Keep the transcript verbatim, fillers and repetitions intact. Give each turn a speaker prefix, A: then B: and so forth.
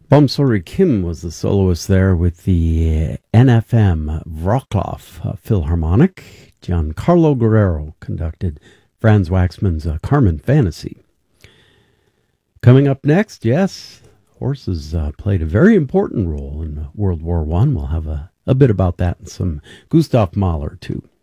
A: Bumsori Kim was the soloist there with the N F M Wroclaw uh, Philharmonic. Giancarlo Guerrero conducted Franz Waxman's uh, Carmen Fantasy. Coming up next, yes, horses uh, played a very important role in World War One. We'll have a, a bit about that and some Gustav Mahler, too.